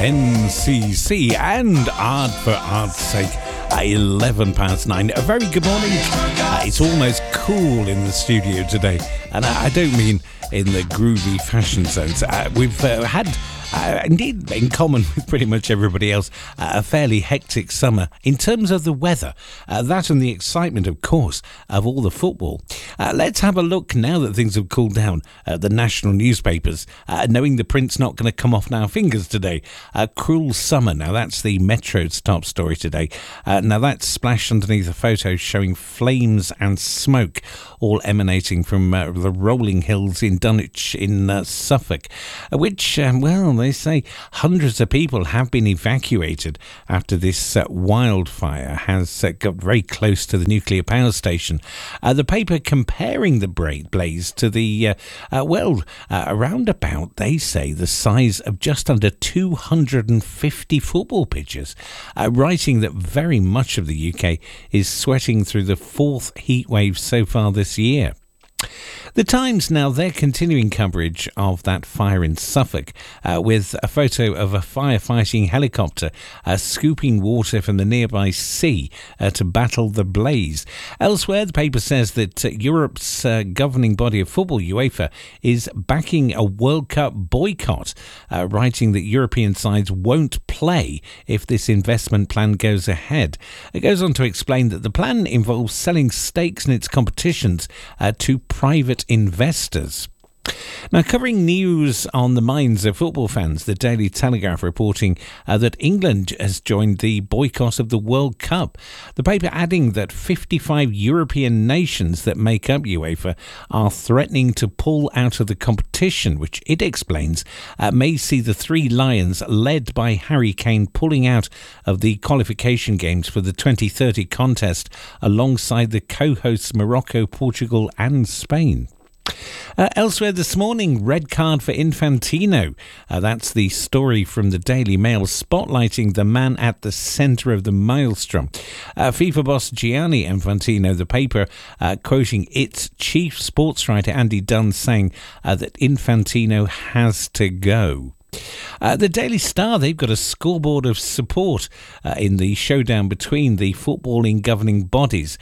NCC and Art for Art's Sake. 9:11. A very good morning. It's almost cool in the studio today, and I don't mean in the groovy fashion sense. We've had, indeed, in common with pretty much everybody else, a fairly hectic summer in terms of the weather. That and the excitement, of course, of all the football. Let's have a look now that things have cooled down at the national newspapers, knowing the print's not going to come off our fingers today. Cruel summer. Now, that's the Metro's top story today. Now, that's splashed underneath a photo showing flames and smoke, all emanating from the rolling hills in Dunwich in Suffolk, which, they say hundreds of people have been evacuated after this wildfire has got very close to the nuclear power station. The paper comparing the blaze to the, around about, they say, the size of just under 250 football pitches, writing that very much of the UK is sweating through the fourth heat wave so far this year. The Times now, they're continuing coverage of that fire in Suffolk with a photo of a firefighting helicopter scooping water from the nearby sea to battle the blaze. Elsewhere, the paper says that Europe's governing body of football, UEFA, is backing a World Cup boycott, writing that European sides won't play if this investment plan goes ahead. It goes on to explain that the plan involves selling stakes in its competitions to private investors. Now, covering news on the minds of football fans, the Daily Telegraph reporting that England has joined the boycott of the World Cup. The paper adding that 55 European nations that make up UEFA are threatening to pull out of the competition, which it explains may see the Three Lions, led by Harry Kane, pulling out of the qualification games for the 2030 contest alongside the co-hosts Morocco, Portugal and Spain. Elsewhere this morning, red card for Infantino. That's the story from the Daily Mail, spotlighting the man at the centre of the maelstrom. FIFA boss Gianni Infantino, the paper quoting its chief sports writer Andy Dunn, saying that Infantino has to go. The Daily Star, they've got a scoreboard of support in the showdown between the footballing governing bodies.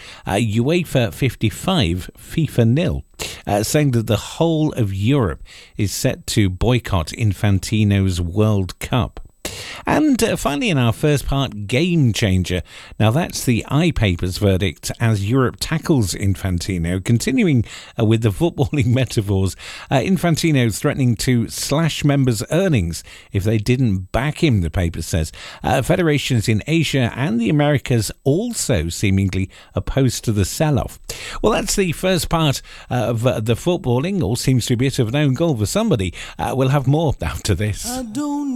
UEFA 55, FIFA 0, saying that the whole of Europe is set to boycott Infantino's World Cup. And finally, in our first part, game changer. Now, that's the iPaper's verdict as Europe tackles Infantino. Continuing with the footballing metaphors, Infantino's threatening to slash members' earnings if they didn't back him, the paper says. Federations in Asia and the Americas also seemingly opposed to the sell-off. Well, that's the first part of the footballing. All seems to be a bit of an own goal for somebody. We'll have more after this.